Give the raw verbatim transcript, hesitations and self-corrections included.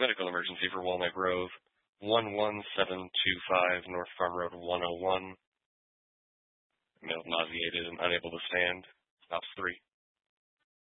Medical emergency for Walnut Grove, one one seven two five North Farm Road one oh one. Male nauseated and unable to stand. Stops three.